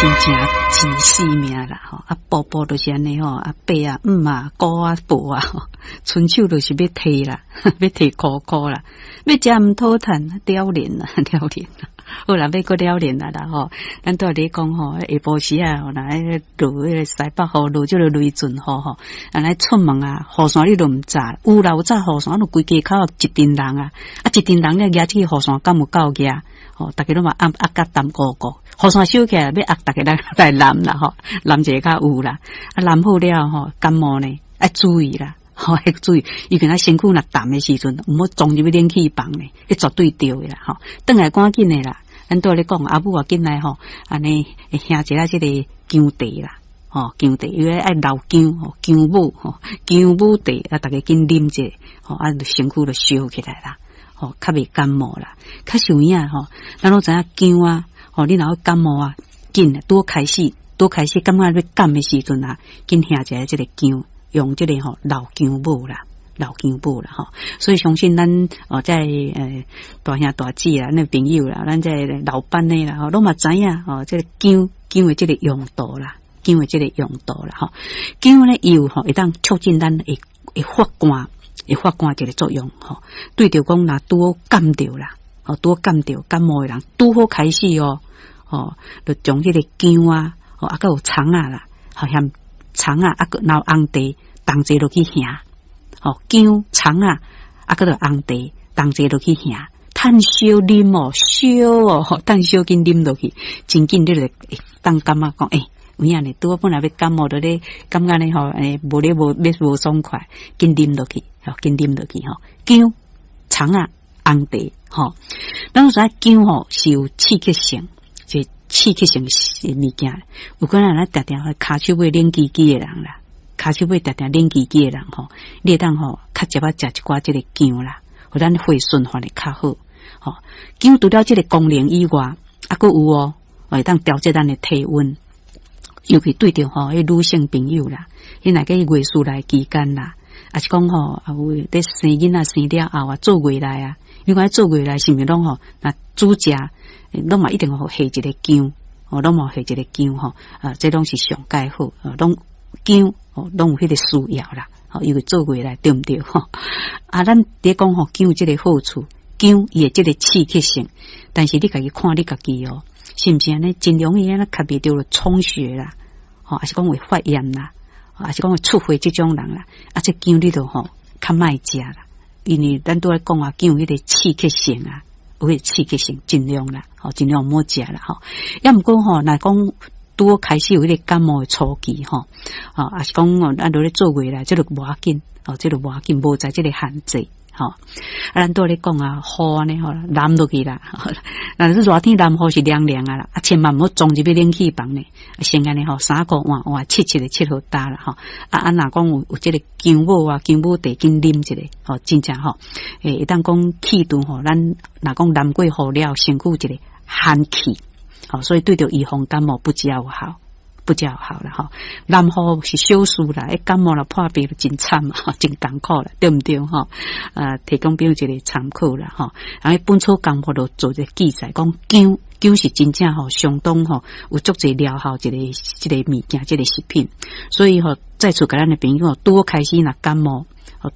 真正死命啦吼，啊，步步都是安尼吼，啊，伯啊、啊、姑啊、婆啊，伸手都是要摕啦，要摕苦苦啦，要食毋讨趁，了然啦，了然啦。好啦，要搁了然啦吼，咱都咧讲吼，下晡时啊，吼，来落迄个西北雨，落即个雷阵雨吼，来出门啊，雨伞你都毋知，有啦，有早雨伞都规家口一阵人啊，一阵人咧举起雨伞，敢有够举？吼，大家拢嘛压甲淡糊糊，雨伞收起来要压，大家来揽啦吼，揽一下较有啦，啊揽好了吼，感冒呢要注意啦。吼，要注意，伊跟他身躯若淡的时阵，毋好撞入去冷气房咧，迄绝对对的啦吼。转来赶紧的啦，咱都咧讲阿母啊，紧来吼，安尼会兄一下即个姜茶啦，吼姜茶，因为爱老姜吼，姜母吼，姜母茶啊，大家紧啉者，吼啊，身躯就烧起来啦，吼较袂感冒啦。较有影吼，咱拢知影姜啊，吼你若要感冒啊，紧多开始感觉要感的时阵啊，紧兄一下即个姜。用这个吼老姜母啦，吼，所以相信咱在大兄大姐啦，那朋友啦，咱在老板的啦，吼，拢嘛知影吼，这个姜的这个用途啦，吼，姜咧有吼会当促进咱会发汗这个作用吼，对着讲若拄感着啦，吼拄感着感冒的人拄好开始哦，吼，就将这个姜啊，吼啊，还有葱啊啦，好像。葱啊，啊个然后红茶，同齐落去烘，吼姜葱啊，啊个着红茶，同齐落去烘，趁烧啉哦，烧哦，趁烧紧啉落去，真紧你就当感觉讲，有影呢，拄本来要感冒着咧，感觉呢吼，无咧无爽快，紧啉落去，吼，姜葱啊，红茶，吼，咱说姜吼是有刺激性，即。刺激性的物件，有可能咱常常骹手尾冷叽叽的人啦，骹手尾常常冷叽叽的人吼，你会当吼较接食一寡即个姜啦，互咱血循环会较好。吼，姜除了即个功能以外，啊佫有哦，会当调节咱的体温，尤其对着吼迄女性朋友啦，迄若个月事来期间啦，啊是讲吼啊有咧生囡仔生了后啊做月来啊，你看做月来是毋是拢吼那煮食？拢嘛一定好下一个姜，拢嘛下一个姜吼，这拢是上介好，拢姜拢有迄个需要啦，因为做过来对毋对吼？咱伫讲吼姜有即个好处，姜伊诶即个刺激性，但是你家己看你家己哦，是毋是安尼？尽量伊安尼较袂着充血啦，还是讲会发炎啦，还是讲会出血即种人啦，这姜你都吼较莫食啦，因为咱都来讲啊，姜有迄个刺激性啊。有迄刺激性，尽量啦，尽量莫食啦，要毋过若讲拄开始有迄个感冒的初期，也是讲咱都咧做月来，这就无要紧，这就无要紧，无在这个限制，咱都咧讲啊，雨安尼淋落去啦，若是热天淋雨是凉凉啊啦，千万毋好撞入去冷气房呢，先安尼3个换切的切好大啦，若讲有这个姜母啊，姜母茶紧啉一个，真正会当讲气度咱若讲淋过雨了，身躯一个寒气，所以对着预防感冒不只有效。啦淋雨是小事啦，感冒了破病就真惨真艰苦啦，对毋对提供俾一个参考啦本草纲目就做一个记载，讲姜是真正相当有足侪疗效一个物件，一个食品，所以再次甲咱的朋友拄开始若感冒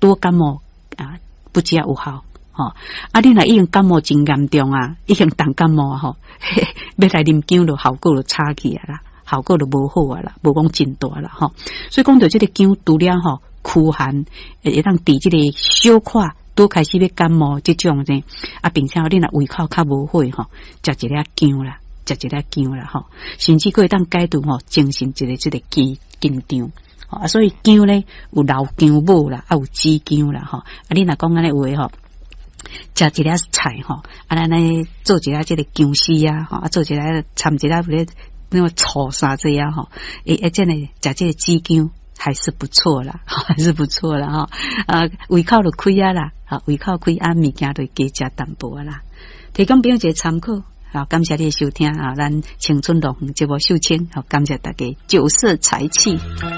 不只有效。你若已经感冒真严重啊，已经重感冒要来啉姜就效果就差起来啦。效果就无好啊啦，无讲真大啦所以讲到这个姜除了驱寒，会当治这个小可拄开始要感冒这种呢，并且你若胃口较无好食一粒姜啦，甚至佫会当解除精神一个这个紧张。所以姜咧有老姜母啦，有紫姜啦你若讲安尼话食一粒菜咱来做一粒这个姜丝啊做一粒掺一粒那么炒啥这样真的食这个紫姜还是不错啦，胃口就开啊啦，胃口开物件就加食淡薄啦，提供俾一个参考。好，感谢你的收听咱青春乐园节目秀清，好，感谢大家酒色财气。